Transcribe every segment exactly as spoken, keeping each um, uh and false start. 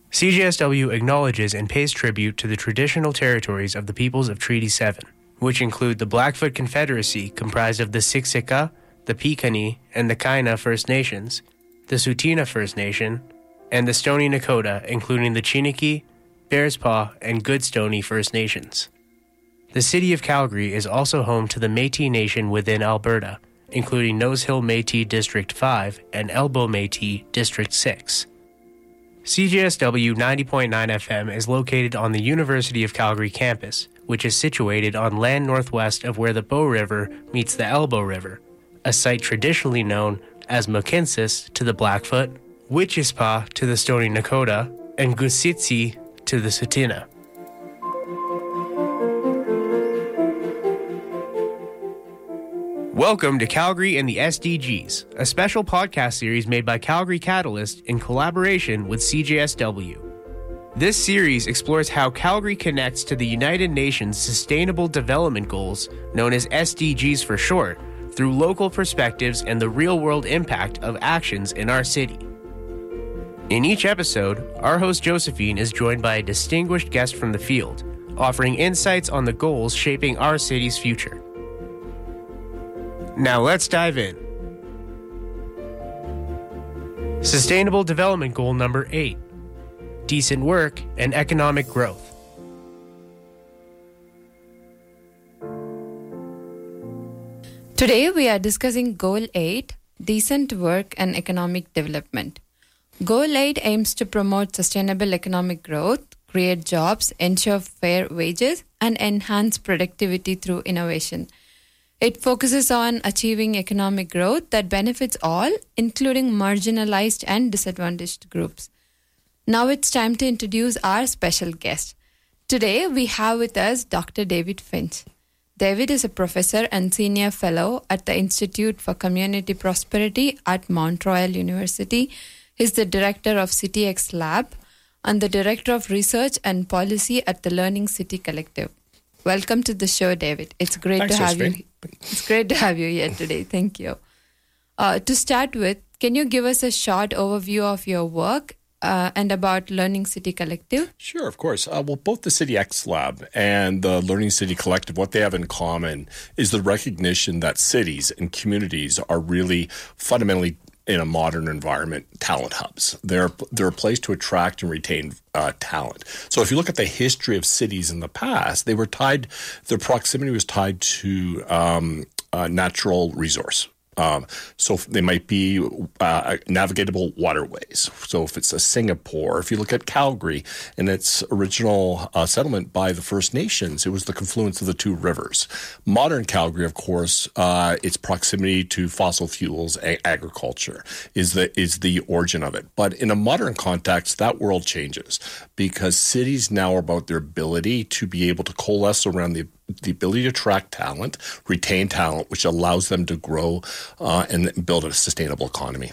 C J S W acknowledges and pays tribute to the traditional territories of the peoples of Treaty seven, which include the Blackfoot Confederacy, comprised of the Siksika, the Piikani, and the Kainai First Nations, the Tsuut'ina First Nation, and the Stoney Nakoda, including the Chiniki, Bearspaw, and Goodstoney First Nations. The city of Calgary is also home to the Métis Nation within Alberta, including Nose Hill Métis District five and Elbow Métis District six. C J S W ninety point nine F M is located on the University of Calgary campus, which is situated on land northwest of where the Bow River meets the Elbow River, a site traditionally known as Mohkinstsis to the Blackfoot, Witchespaw to the Stoney Nakoda, and Gusitsi to the Tsuut'ina. Welcome to Calgary and the S D Gs, a special podcast series made by Calgary Catalyst in collaboration with C J S W. This series explores how Calgary connects to the United Nations Sustainable Development Goals, known as S D Gs for short, through local perspectives and the real-world impact of actions in our city. In each episode, our host Josephine is joined by a distinguished guest from the field, offering insights on the goals shaping our city's future. Now let's dive in. Sustainable Development Goal number eight, decent work and economic growth. Today we are discussing Goal eight, decent work and economic development. Goal eight aims to promote sustainable economic growth, create jobs, ensure fair wages, and enhance productivity through innovation. It focuses on achieving economic growth that benefits all, including marginalized and disadvantaged groups. Now it's time to introduce our special guest. Today we have with us Doctor David Finch. David is a professor and senior fellow at the Institute for Community Prosperity at Mount Royal University. He's the director of CityX Lab and the director of research and policy at the Learning City Collective. Welcome to the show, David. It's great Thanks, to have Josephine. you. It's great to have you here today. Thank you. Uh, to start with, can you give us a short overview of your work uh, and about Learning City Collective? Sure, of course. Uh, well, both the CityX Lab and the Learning City Collective, what they have in common is the recognition that cities and communities are really fundamentally, in a modern environment, talent hubs. They're they're a place to attract and retain uh, talent. So if you look at the history of cities in the past, they were tied, their proximity was tied to um, uh, natural resource. Um, so they might be uh, navigatable waterways. So if it's a Singapore, if you look at Calgary and its original uh, settlement by the First Nations, it was the confluence of the two rivers. Modern Calgary, of course, uh, its proximity to fossil fuels, a- agriculture is the is the origin of it. But in a modern context, that world changes because cities now are about their ability to be able to coalesce around the the ability to attract talent, retain talent, which allows them to grow uh, and build a sustainable economy.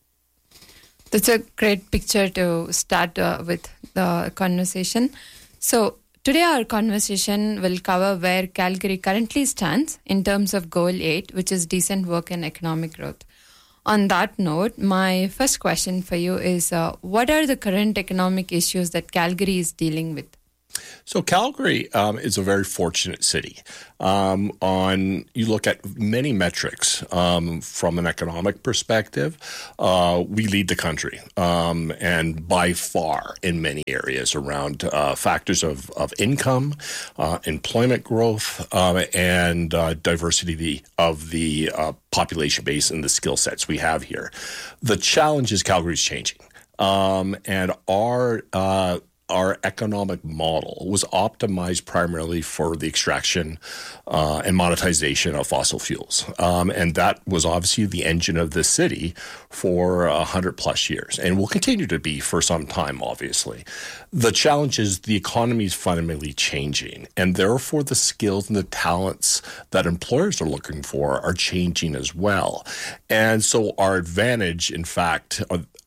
That's a great picture to start uh, with the conversation. So today our conversation will cover where Calgary currently stands in terms of Goal eight, which is decent work and economic growth. On that note, my first question for you is, uh, what are the current economic issues that Calgary is dealing with? So Calgary um, is a very fortunate city. Um, on you look at many metrics um, from an economic perspective, uh, we lead the country, um, and by far in many areas around uh, factors of, of income, uh, employment growth, uh, and uh, diversity of the uh, population base and the skill sets we have here. The challenge is Calgary's changing, um, and our uh, Our economic model was optimized primarily for the extraction uh, and monetization of fossil fuels. Um, and that was obviously the engine of the city for one hundred plus years and will continue to be for some time, obviously. The challenge is the economy is fundamentally changing, and therefore the skills and the talents that employers are looking for are changing as well. And so our advantage, in fact,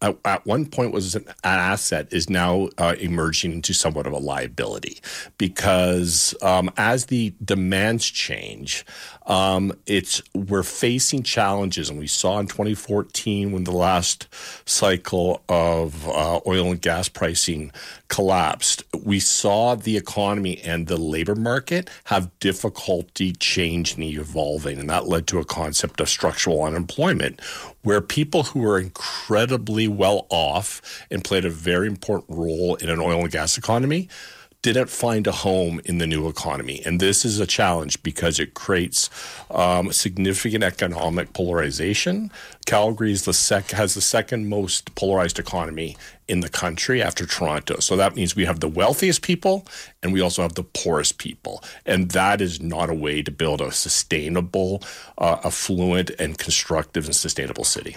at, at one point was an asset is now uh, emerging into somewhat of a liability because um, as the demands change, um, it's we're facing challenges, and we saw in twenty fourteen when the last cycle of uh, oil and gas pricing collapsed, we saw the economy and the labor market have difficulty changing and evolving, and that led to a concept of structural unemployment, where people who are incredibly well off and played a very important role in an oil and gas economy didn't find a home in the new economy. And this is a challenge because it creates um, significant economic polarization. Calgary is the sec- has the second most polarized economy in the country after Toronto. So that means we have the wealthiest people and we also have the poorest people. And that is not a way to build a sustainable, uh, affluent, and constructive and sustainable city.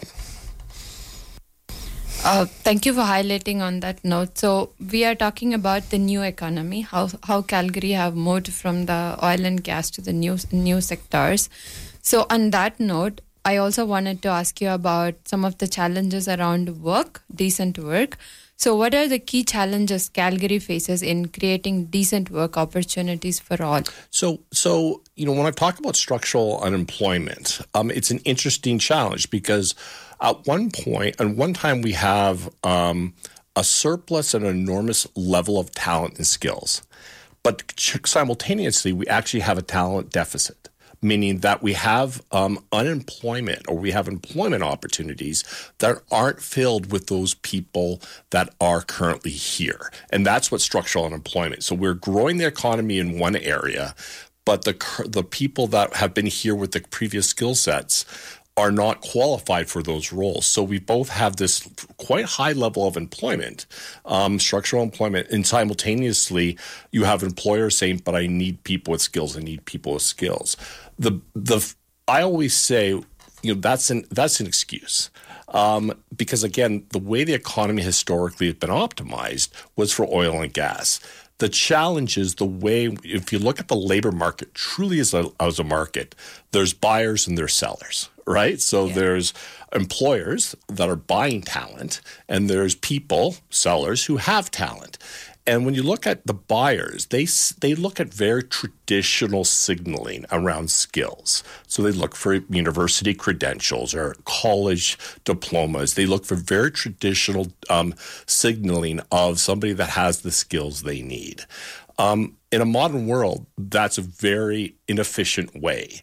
Uh, thank you for highlighting on that note. So we are talking about the new economy, how how Calgary have moved from the oil and gas to the new new sectors. So on that note, I also wanted to ask you about some of the challenges around work, decent work. So what are the key challenges Calgary faces in creating decent work opportunities for all? So, so you know, when I talk about structural unemployment, um, it's an interesting challenge because at one point, at one time, we have um, a surplus and an enormous level of talent and skills. But simultaneously, we actually have a talent deficit, meaning that we have um, unemployment or we have employment opportunities that aren't filled with those people that are currently here. And that's what structural unemployment. So we're growing the economy in one area, but the the people that have been here with the previous skill sets are not qualified for those roles. So we both have this quite high level of employment, um, structural employment, and simultaneously you have employers saying, but I need people with skills, I need people with skills. The the I always say, you know, that's an that's an excuse. Um, because again, the way the economy historically has been optimized was for oil and gas. The challenge is the way, if you look at the labor market truly as a, as a market, there's buyers and there's sellers, right? So yeah. There's employers that are buying talent and there's people, sellers, who have talent. And when you look at the buyers, they they look at very traditional signaling around skills. So they look for university credentials or college diplomas. They look for very traditional um, signaling of somebody that has the skills they need. Um, in a modern world, that's a very inefficient way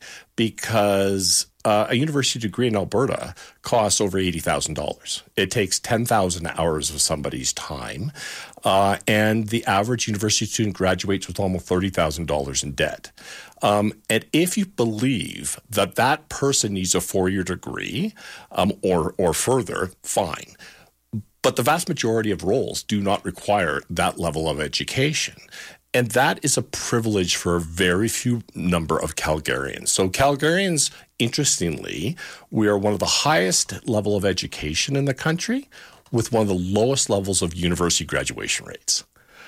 because uh, a university degree in Alberta costs over eighty thousand dollars. It takes ten thousand hours of somebody's time, uh, and the average university student graduates with almost thirty thousand dollars in debt. Um, and if you believe that that person needs a four-year degree um, or or further, fine. But the vast majority of roles do not require that level of education. And that is a privilege for a very few number of Calgarians. So Calgarians, interestingly, we are one of the highest level of education in the country with one of the lowest levels of university graduation rates.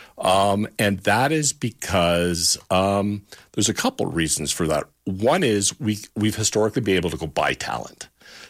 Um, and that is because um, there's a couple of reasons for that. One is we, we've historically been able to go buy talent.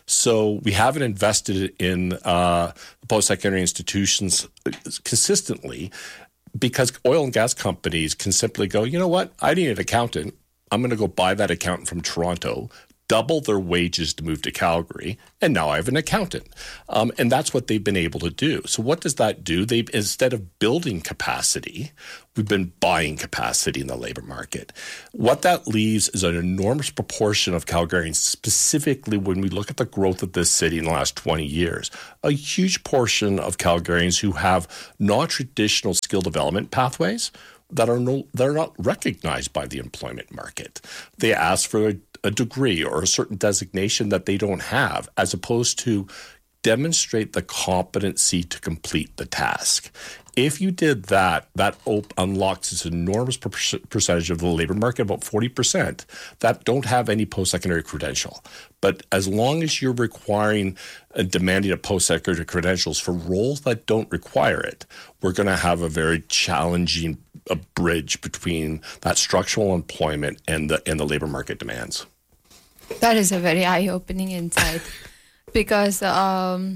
So we haven't invested in uh, post-secondary institutions consistently because oil and gas companies can simply go, you know what, I need an accountant. I'm going to go buy that accountant from Toronto, double their wages to move to Calgary, and now I have an accountant. Um, and that's what they've been able to do. So what does that do? They instead of building capacity, we've been buying capacity in the labor market. What that leaves is an enormous proportion of Calgarians, specifically when we look at the growth of this city in the last twenty years, a huge portion of Calgarians who have non-traditional skill development pathways that are no, that are not recognized by the employment market. They ask for a, a degree or a certain designation that they don't have, as opposed to demonstrate the competency to complete the task. If you did that, that op- unlocks this enormous per- percentage of the labor market, about forty percent, that don't have any post-secondary credential. But as long as you're requiring and demanding a post-secondary credentials for roles that don't require it, we're going to have a very challenging a bridge between that structural employment and the and the labor market demands. That is a very eye-opening insight because um,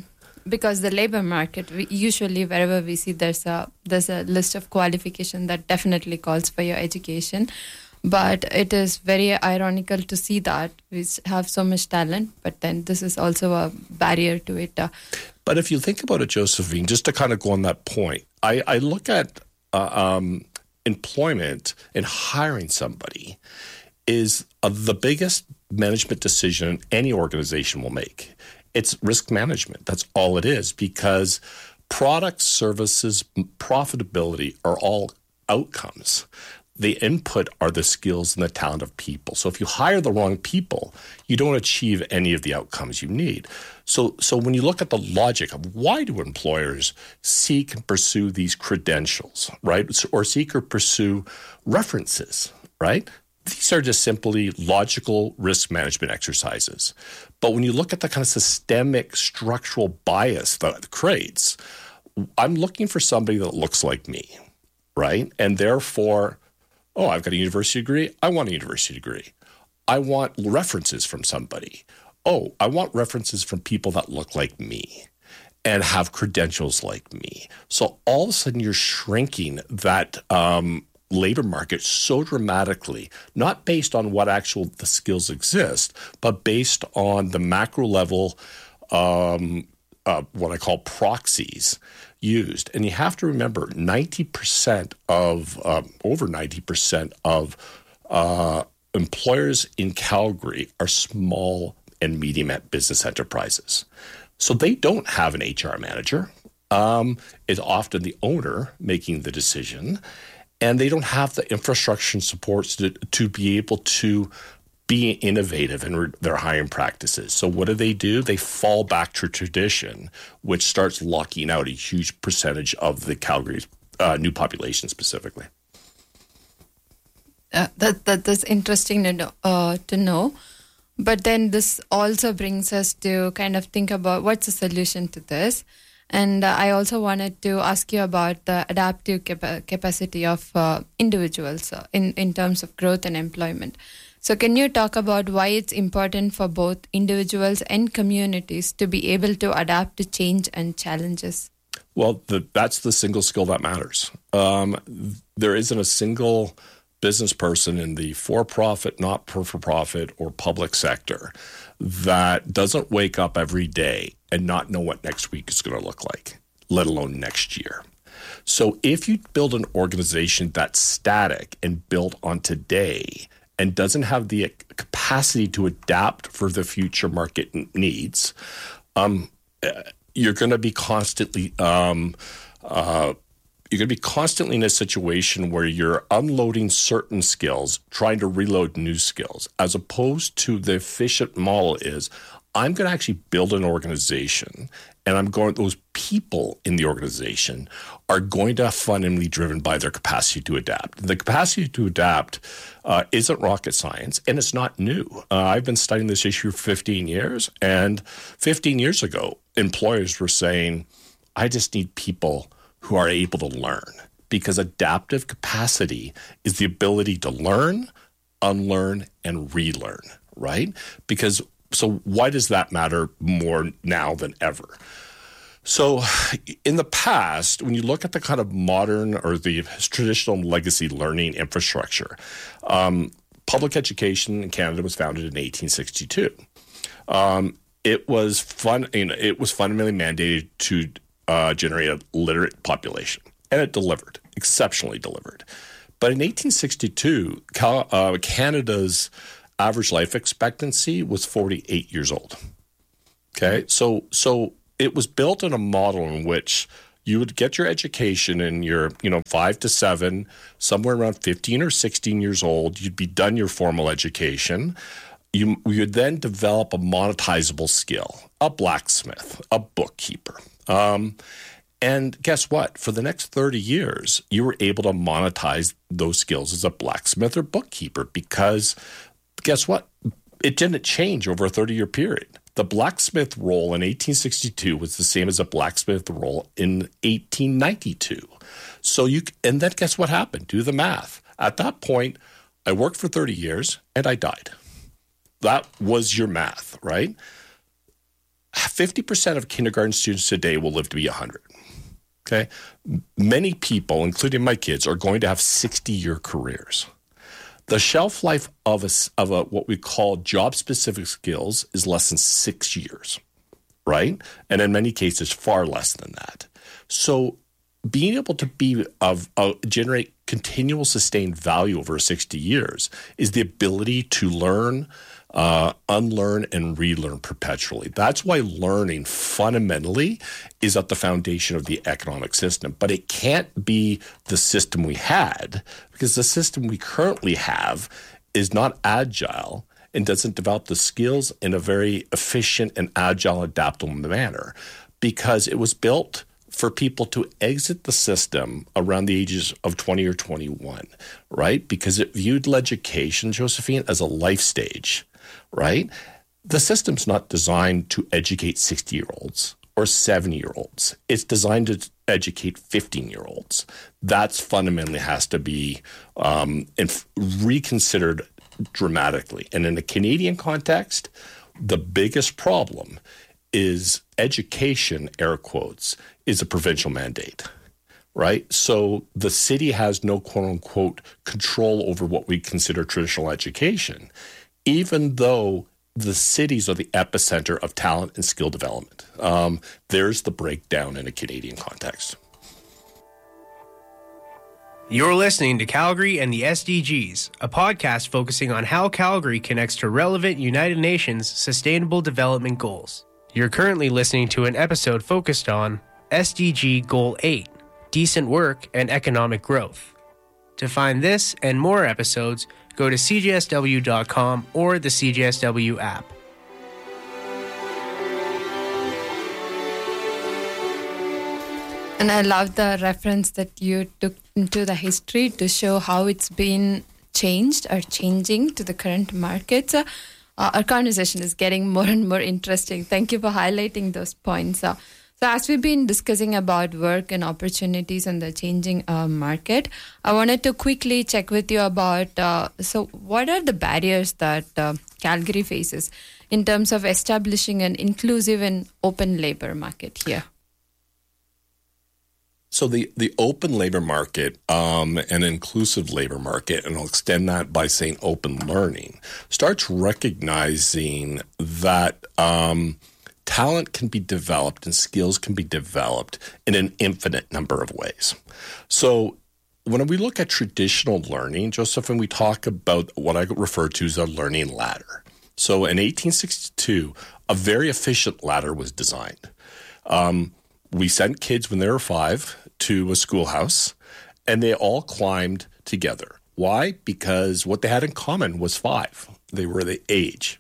because the labor market, we, usually wherever we see there's a there's a list of qualification that definitely calls for your education. But it is very ironical to see that we have so much talent, but then this is also a barrier to it. Uh, but if you think about it, Josephine, just to kind of go on that point, I, I look at uh, um, employment and hiring somebody is uh, the biggest management decision any organization will make. It's risk management. That's all it is, because products, services, profitability are all outcomes. The input are the skills and the talent of people. So if you hire the wrong people, you don't achieve any of the outcomes you need. So, so when you look at the logic of why do employers seek and pursue these credentials, right? Or seek or pursue references, right? These are just simply logical risk management exercises. But when you look at the kind of systemic structural bias that it creates, I'm looking for somebody that looks like me, right? And therefore, oh, I've got a university degree. I want a university degree. I want references from somebody. Oh, I want references from people that look like me and have credentials like me. So all of a sudden you're shrinking that um, labor market so dramatically, not based on what actual the skills exist, but based on the macro level, um, uh, what I call proxies used. And you have to remember ninety percent of, um, over ninety percent of uh, employers in Calgary are small and medium business enterprises. So they don't have an H R manager. Um, it's often the owner making the decision, and they don't have the infrastructure and supports to, to be able to be innovative in re- their hiring practices. So what do they do? They fall back to tradition, which starts locking out a huge percentage of the Calgary's uh, new population specifically. Uh, that, that that's interesting to know, uh, to know. But then this also brings us to kind of think about what's the solution to this. And uh, I also wanted to ask you about the adaptive capa- capacity of uh, individuals uh, in, in terms of growth and employment. So can you talk about why it's important for both individuals and communities to be able to adapt to change and challenges? Well, the, that's the single skill that matters. Um, there isn't a single business person in the for-profit, not for-profit, or public sector that doesn't wake up every day and not know what next week is going to look like, let alone next year. So if you build an organization that's static and built on today and doesn't have the capacity to adapt for the future market needs, um, you're going to be constantly um, uh, you're going to be constantly in a situation where you're unloading certain skills, trying to reload new skills, as opposed to the efficient model is, I'm going to actually build an organization, and I'm going, those people in the organization are going to fundamentally driven by their capacity to adapt. The capacity to adapt uh, isn't rocket science, and it's not new. Uh, I've been studying this issue for fifteen years, and fifteen years ago, employers were saying, I just need people who are able to learn, because adaptive capacity is the ability to learn, unlearn, and relearn, right? Because so why does that matter more now than ever? So in the past, when you look at the kind of modern or the traditional legacy learning infrastructure, um, public education in Canada was founded in eighteen sixty-two. Um, it was fun, you know, it was fundamentally mandated to Uh, generate a literate population, and it delivered, exceptionally delivered. But in eighteen sixty-two, Cal, uh, Canada's average life expectancy was forty-eight years old. Okay, so so it was built in a model in which you would get your education in your, you know, five to seven, somewhere around fifteen or sixteen years old. You'd be done your formal education. You, you would then develop a monetizable skill, a blacksmith, a bookkeeper. Um, and guess what? For the next thirty years, you were able to monetize those skills as a blacksmith or bookkeeper, because guess what? It didn't change over a thirty-year period. The blacksmith role in eighteen sixty-two was the same as a blacksmith role in eighteen ninety-two. So you, and then guess what happened? Do the math. At that point, I worked for thirty years and I died. That was your math, right? fifty percent of kindergarten students today will live to be one hundred. Okay. Many people, including my kids, are going to have sixty-year careers. The shelf life of a, of a what we call job-specific skills is less than six years, right? And in many cases, far less than that. So being able to be of uh, generate continual sustained value over sixty years is the ability to learn, uh, unlearn, and relearn perpetually. That's why learning fundamentally is at the foundation of the economic system. But it can't be the system we had, because the system we currently have is not agile and doesn't develop the skills in a very efficient and agile, adaptable manner, because it was built for people to exit the system around the ages of twenty or twenty-one, right? Because it viewed education, Josephine, as a life stage, right? The system's not designed to educate sixty-year-olds or seventy-year-olds. It's designed to educate fifteen-year-olds. That's fundamentally has to be um, inf- reconsidered dramatically. And in a Canadian context, the biggest problem is education, air quotes, is a provincial mandate, right? So the city has no quote unquote control over what we consider traditional education, even though the cities are the epicenter of talent and skill development. Um, there's the breakdown in a Canadian context. You're listening to Calgary and the S D Gs, a podcast focusing on how Calgary connects to relevant United Nations Sustainable Development Goals. You're currently listening to an episode focused on S D G Goal eight, Decent Work and Economic Growth. To find this and more episodes, go to c j s w dot com or the C J S W app. And I love the reference that you took into the history to show how it's been changed or changing to the current markets. Uh, our conversation is getting more and more interesting. Thank you for highlighting those points. Uh, so as we've been discussing about work and opportunities in the changing uh, market, I wanted to quickly check with you about, uh, so what are the barriers that uh, Calgary faces in terms of establishing an inclusive and open labor market here? So the, the open labor market, um, an inclusive labor market, and I'll extend that by saying open learning, starts recognizing that um, talent can be developed and skills can be developed in an infinite number of ways. So when we look at traditional learning, Joseph, and we talk about what I refer to as a learning ladder. So in eighteen sixty-two, a very efficient ladder was designed. Um, we sent kids when they were five to a schoolhouse, and they all climbed together. Why? Because what they had in common was five. They were the age.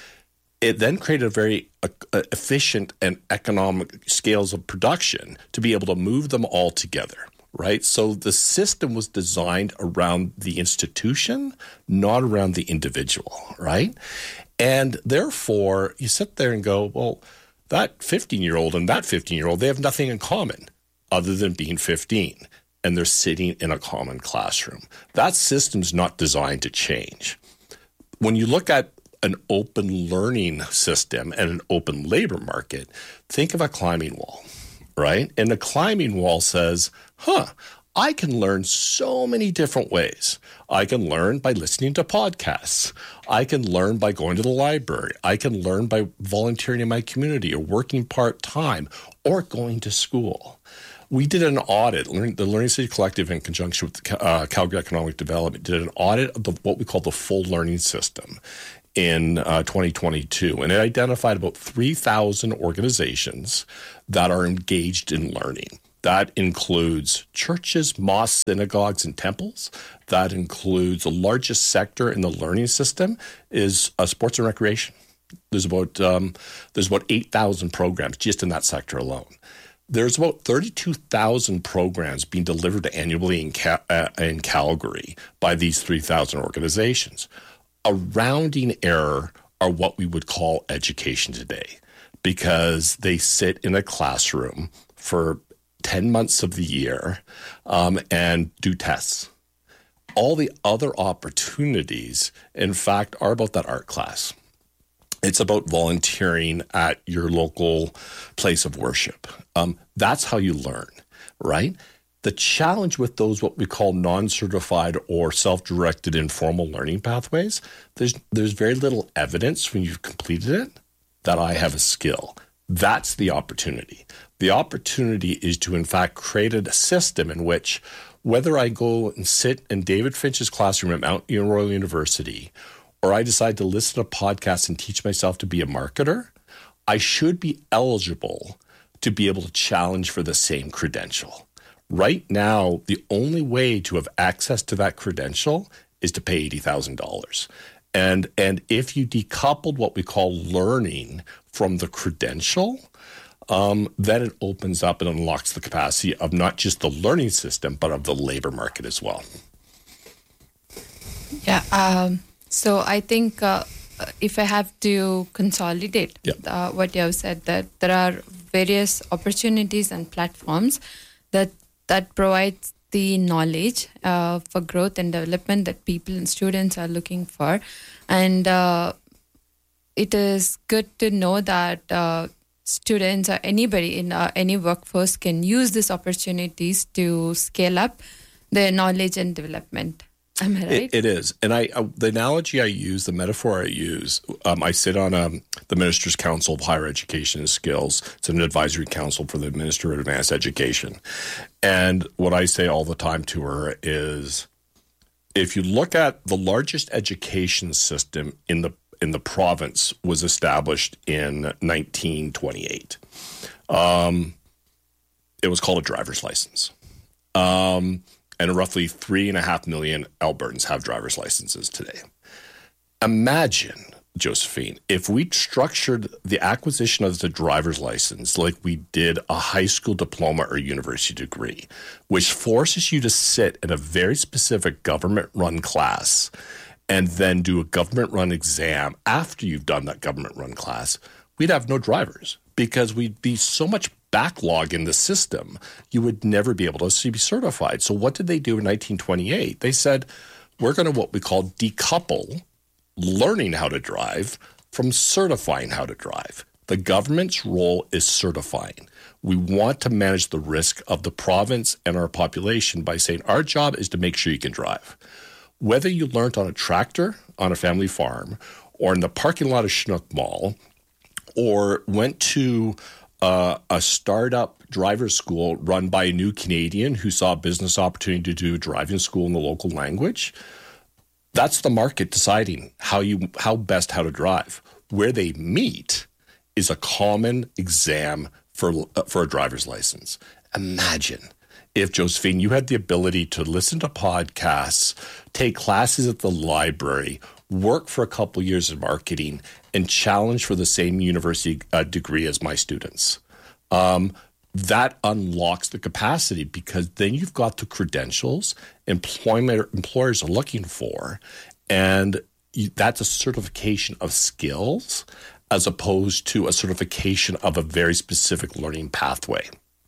It then created a very uh, efficient and economic scales of production to be able to move them all together, right? So the system was designed around the institution, not around the individual, right? And therefore, you sit there and go, well, that fifteen-year-old and that fifteen-year-old, they have nothing in common other than being fifteen, and they're sitting in a common classroom. That system's not designed to change. When you look at an open learning system and an open labor market, think of a climbing wall, right? And the climbing wall says, huh, I can learn so many different ways. I can learn by listening to podcasts. I can learn by going to the library. I can learn by volunteering in my community or working part-time or going to school. We did an audit, the Learning City Collective in conjunction with uh, Calgary Economic Development, did an audit of the, what we call the full learning system in uh, twenty twenty-two. And it identified about three thousand organizations that are engaged in learning. That includes churches, mosques, synagogues, and temples. That includes the largest sector in the learning system is uh, sports and recreation. There's about um, there's about eight thousand programs just in that sector alone. There's about thirty-two thousand programs being delivered annually in, Cal- uh, in Calgary by these three thousand organizations. A rounding error are what we would call education today, because they sit in a classroom for ten months of the year um, and do tests. All the other opportunities, in fact, are about that art class. It's about volunteering at your local place of worship. Um, that's how you learn, right? The challenge with those what we call non-certified or self-directed informal learning pathways, there's there's very little evidence when you've completed it that I have a skill. That's the opportunity. The opportunity is to, in fact, create a system in which whether I go and sit in David Finch's classroom at Mount Royal University or I decide to listen to podcasts and teach myself to be a marketer, I should be eligible to be able to challenge for the same credential. Right now, the only way to have access to that credential is to pay eighty thousand dollars. And, and if you decoupled what we call learning from the credential, um, then it opens up and unlocks the capacity of not just the learning system, but of the labor market as well. Yeah. Um, so I think uh, if I have to consolidate yeah. uh, what you have said, that there are various opportunities and platforms that that provides the knowledge uh, for growth and development that people and students are looking for. And uh, it is good to know that uh, students or anybody in uh, any workforce can use these opportunities to scale up their knowledge and development. Am I right? It, it is. And I, uh, the analogy I use, the metaphor I use, um, I sit on um, the Minister's Council of Higher Education and Skills. It's an advisory council for the Minister of Advanced Education. And what I say all the time to her is, if you look at the largest education system in the in the province was established in nineteen twenty-eight. Um, it was called a driver's license. Um And roughly three and a half million Albertans have driver's licenses today. Imagine, Josephine, if we structured the acquisition of the driver's license like we did a high school diploma or university degree, which forces you to sit in a very specific government-run class and then do a government-run exam after you've done that government-run class, we'd have no drivers because we'd be so much backlog in the system, you would never be able to be certified. So what did they do in nineteen twenty-eight? They said, we're going to what we call decouple learning how to drive from certifying how to drive. The government's role is certifying. We want to manage the risk of the province and our population by saying our job is to make sure you can drive. Whether you learned on a tractor on a family farm or in the parking lot of Chinook Mall or went to Uh, a startup driver's school run by a new Canadian who saw a business opportunity to do driving school in the local language. That's the market deciding how you how best how to drive. Where they meet is a common exam for uh, for a driver's license. Imagine if, Josephine, you had the ability to listen to podcasts, take classes at the library, work for a couple years in marketing, and challenge for the same university uh, degree as my students. Um, that unlocks the capacity because then you've got the credentials employment employers are looking for, and you, that's a certification of skills as opposed to a certification of a very specific learning pathway.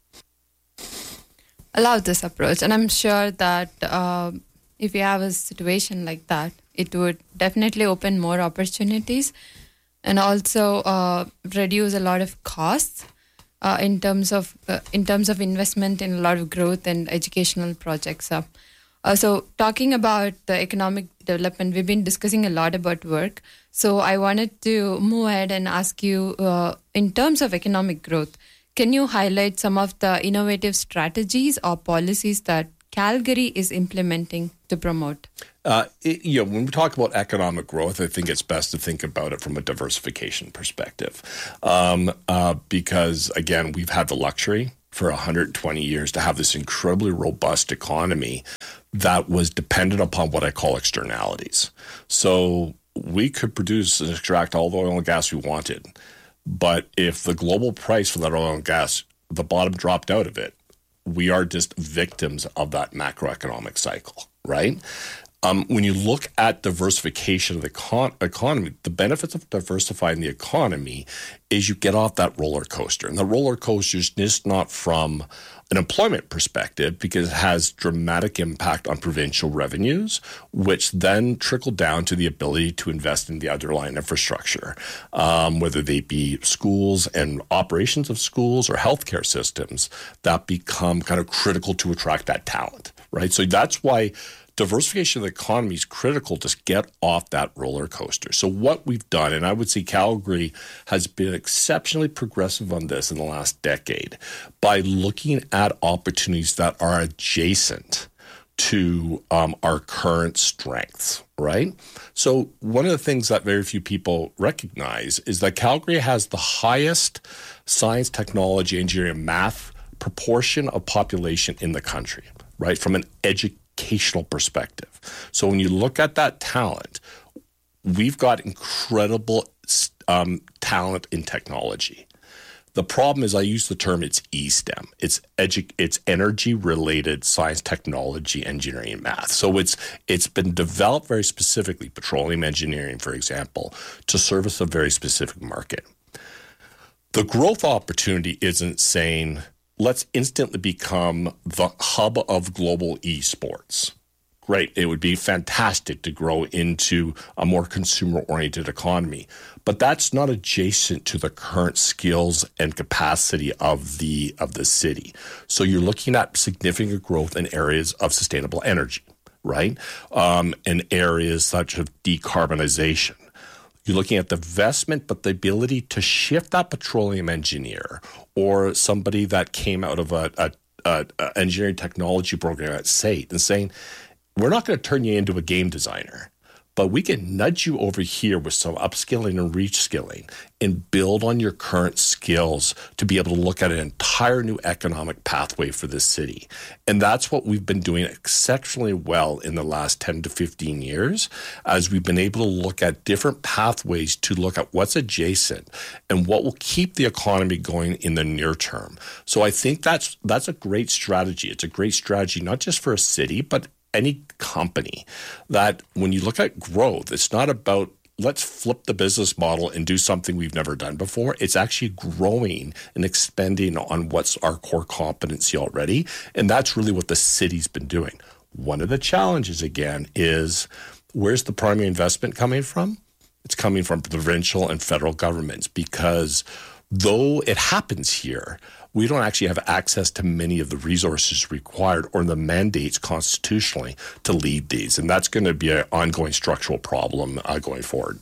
I love this approach, and I'm sure that uh, if you have a situation like that, it would definitely open more opportunities and also uh, reduce a lot of costs uh, in terms of uh, in terms of investment in a lot of growth and educational projects. Uh, uh, so talking about the economic development, we've been discussing a lot about work. So I wanted to move ahead and ask you, uh, in terms of economic growth, can you highlight some of the innovative strategies or policies that Calgary is implementing to promote? Uh, it, you know, when we talk about economic growth, I think it's best to think about it from a diversification perspective. Um, uh, because, again, we've had the luxury for one hundred twenty years to have this incredibly robust economy that was dependent upon what I call externalities. So we could produce and extract all the oil and gas we wanted. But if the global price for that oil and gas, the bottom dropped out of it, we are just victims of that macroeconomic cycle, right? Um, when you look at diversification of the econ- economy, the benefits of diversifying the economy is you get off that roller coaster. And the roller coaster is just not from an employment perspective because it has dramatic impact on provincial revenues, which then trickle down to the ability to invest in the underlying infrastructure, um, whether they be schools and operations of schools or healthcare systems that become kind of critical to attract that talent, right? So that's why diversification of the economy is critical to get off that roller coaster. So what we've done, and I would say Calgary has been exceptionally progressive on this in the last decade by looking at opportunities that are adjacent to um, our current strengths, right? So one of the things that very few people recognize is that Calgary has the highest science, technology, engineering, math proportion of population in the country, right? From an education educational perspective. So when you look at that talent, we've got incredible um, talent in technology. The problem is I use the term it's E STEM. It's edu- it's energy-related science, technology, engineering, and math. So it's it's been developed very specifically, petroleum engineering, for example, to service a very specific market. The growth opportunity isn't saying, let's instantly become the hub of global esports. Great. It would be fantastic to grow into a more consumer-oriented economy. But that's not adjacent to the current skills and capacity of the of the city. So you're looking at significant growth in areas of sustainable energy, right? Um, in areas such as decarbonization. You're looking at the investment, but the ability to shift that petroleum engineer or somebody that came out of a, a, a, a engineering technology program at S A T and saying, we're not going to turn you into a game designer, but we can nudge you over here with some upskilling and reskilling and build on your current skills to be able to look at an entire new economic pathway for this city. And that's what we've been doing exceptionally well in the last ten to fifteen years, as we've been able to look at different pathways to look at what's adjacent and what will keep the economy going in the near term. So I think that's that's a great strategy. It's a great strategy, not just for a city, but any company, that when you look at growth, it's not about let's flip the business model and do something we've never done before. It's actually growing and expanding on what's our core competency already. And that's really what the city's been doing. One of the challenges, again, is where's the primary investment coming from? It's coming from provincial and federal governments, because though it happens here, we don't actually have access to many of the resources required or the mandates constitutionally to lead these. And that's going to be an ongoing structural problem uh, going forward.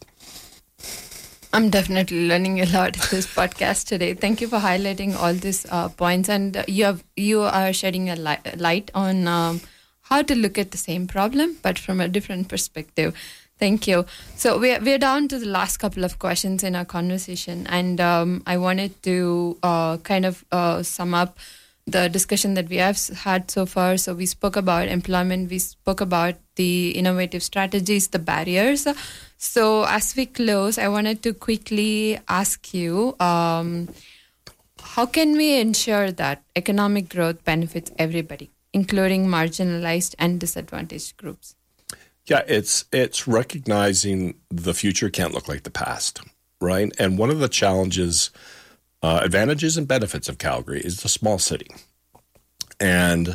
I'm definitely learning a lot in this podcast today. Thank you for highlighting all these uh, points. And you have you are shedding a li- light on um, how to look at the same problem, but from a different perspective. Thank you. So we're, we're down to the last couple of questions in our conversation. And um, I wanted to uh, kind of uh, sum up the discussion that we have had so far. So we spoke about employment. We spoke about the innovative strategies, the barriers. So as we close, I wanted to quickly ask you, um, how can we ensure that economic growth benefits everybody, including marginalized and disadvantaged groups? Yeah, it's it's recognizing the future can't look like the past, right? And one of the challenges, uh, advantages and benefits of Calgary is the small city. And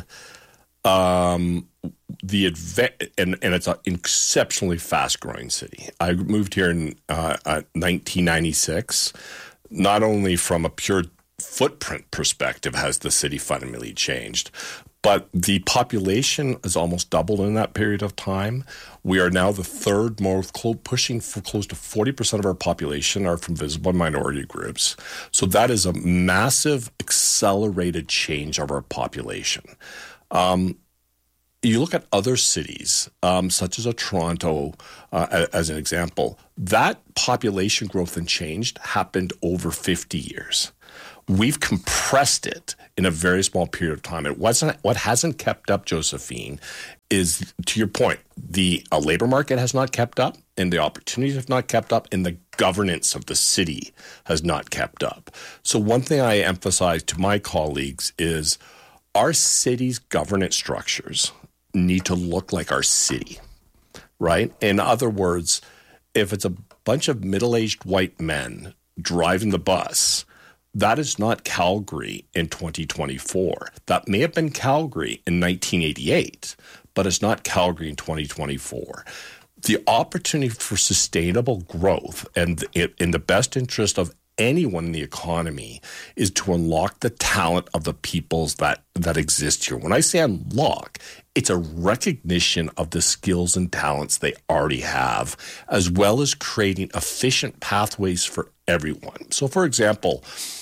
um, the adva- and, and it's an exceptionally fast-growing city. I moved here in uh, nineteen ninety-six, not only from a pure footprint perspective has the city fundamentally changed, but the population has almost doubled in that period of time. We are now the third most, pushing for close to forty percent of our population are from visible minority groups. So that is a massive accelerated change of our population. Um, you look at other cities, um, such as a Toronto, uh, as an example, that population growth and change happened over fifty years. We've compressed it in a very small period of time. It wasn't what hasn't kept up, Josephine, is, to your point, the uh, labor market has not kept up, and the opportunities have not kept up, and the governance of the city has not kept up. So one thing I emphasize to my colleagues is our city's governance structures need to look like our city, right? In other words, if it's a bunch of middle-aged white men driving the bus, That is not Calgary in twenty twenty-four. That may have been Calgary in nineteen eighty-eight, but it's not Calgary in twenty twenty-four. The opportunity for sustainable growth and in the best interest of anyone in the economy is to unlock the talent of the peoples that, that exist here. When I say unlock, it's a recognition of the skills and talents they already have, as well as creating efficient pathways for everyone. So, for example,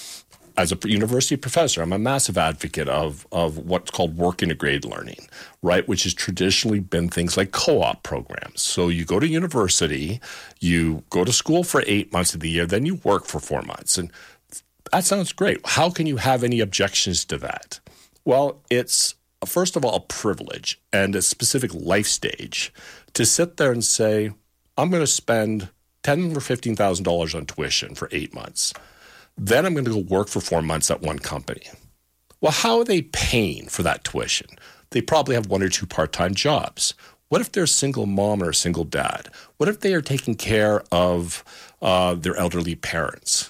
as a university professor, I'm a massive advocate of, of what's called work integrated learning, right? Which has traditionally been things like co-op programs. So you go to university, you go to school for eight months of the year, then you work for four months. And that sounds great. How can you have any objections to that? Well, it's, first of all, a privilege and a specific life stage to sit there and say, I'm going to spend ten thousand dollars or fifteen thousand dollars on tuition for eight months. Then I'm going to go work for four months at one company. Well, how are they paying for that tuition? They probably have one or two part-time jobs. What if they're a single mom or a single dad? What if they are taking care of uh, their elderly parents?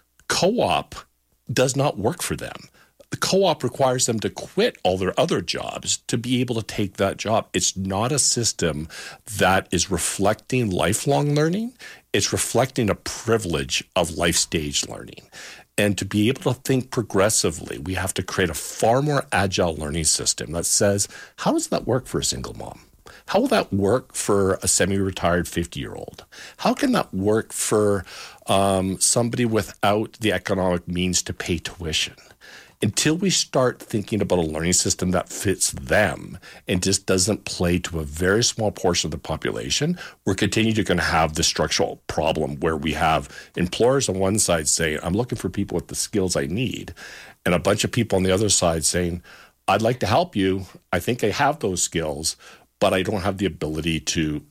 Co-op does not work for them. The co-op requires them to quit all their other jobs to be able to take that job. It's not a system that is reflecting lifelong learning. It's reflecting a privilege of life stage learning. And to be able to think progressively, we have to create a far more agile learning system that says, how does that work for a single mom? How will that work for a semi-retired fifty-year-old? How can that work for um, somebody without the economic means to pay tuition? Until we start thinking about a learning system that fits them and just doesn't play to a very small portion of the population, we're continuing to going to have the structural problem where we have employers on one side saying, I'm looking for people with the skills I need, and a bunch of people on the other side saying, I'd like to help you. I think I have those skills, but I don't have the ability to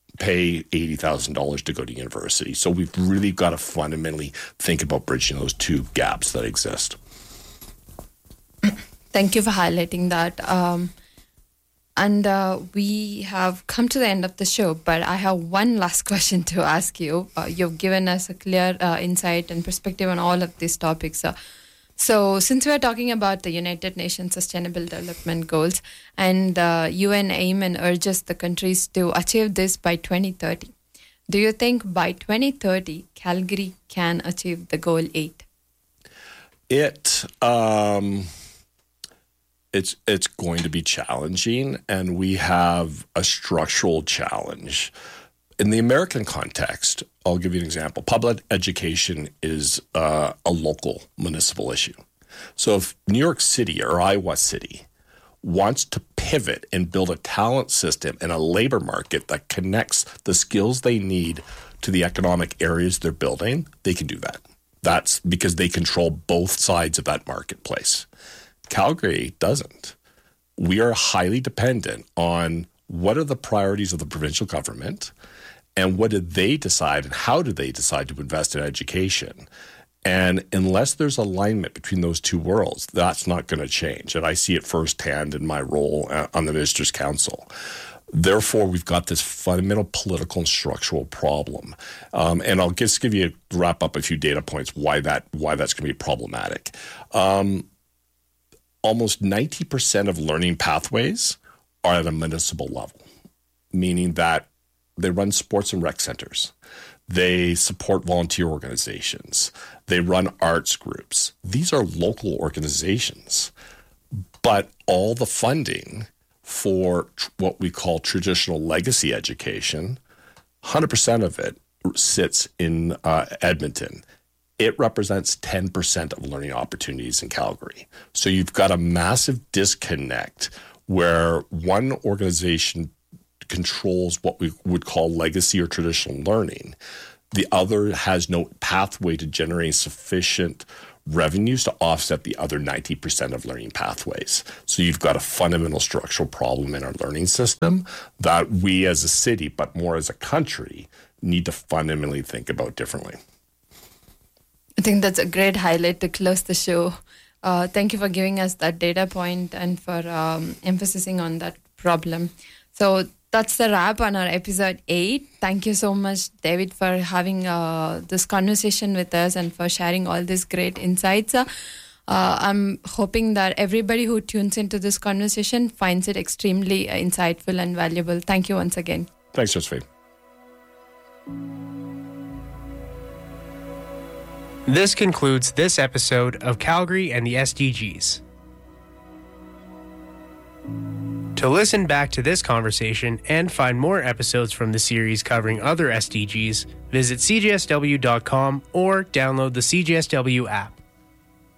pay eighty thousand dollars to go to university. So we've really got to fundamentally think about bridging those two gaps that exist. Thank you for highlighting that. Um, and uh, we have come to the end of the show, but I have one last question to ask you. Uh, you've given us a clear uh, insight and perspective on all of these topics. Uh, so since we're talking about the United Nations Sustainable Development Goals, and uh, U N aim and urges the countries to achieve this by twenty thirty, do you think by twenty thirty, Calgary can achieve the goal eight? It... Um... It's it's going to be challenging, and we have a structural challenge. In the American context, I'll give you an example. Public education is uh, a local municipal issue. So if New York City or Iowa City wants to pivot and build a talent system and a labor market that connects the skills they need to the economic areas they're building, they can do that. That's because they control both sides of that marketplace. Calgary doesn't. We are highly dependent on what are the priorities of the provincial government and what did they decide and how did they decide to invest in education. And unless there's alignment between those two worlds, that's not going to change. And I see it firsthand in my role on the Ministers' Council. Therefore, we've got this fundamental political and structural problem. Um, and I'll just give you, wrap up a few data points why that why that's going to be problematic. Um, Almost ninety percent of learning pathways are at a municipal level, meaning that they run sports and rec centers. They support volunteer organizations. They run arts groups. These are local organizations. But all the funding for tr- what we call traditional legacy education, one hundred percent of it sits in uh, Edmonton. It represents ten percent of learning opportunities in Calgary. So you've got a massive disconnect where one organization controls what we would call legacy or traditional learning. The other has no pathway to generate sufficient revenues to offset the other ninety percent of learning pathways. So you've got a fundamental structural problem in our learning system that we as a city, but more as a country, need to fundamentally think about differently. I think that's a great highlight to close the show. Uh, thank you for giving us that data point and for um, emphasizing on that problem. So that's the wrap on our episode eight. Thank you so much, David, for having uh, this conversation with us and for sharing all these great insights. Uh, I'm hoping that everybody who tunes into this conversation finds it extremely uh, insightful and valuable. Thank you once again. Thanks, Josephine. This concludes this episode of Calgary and the S D Gs. To listen back to this conversation and find more episodes from the series covering other S D Gs, visit c j s w dot com or download the C J S W app.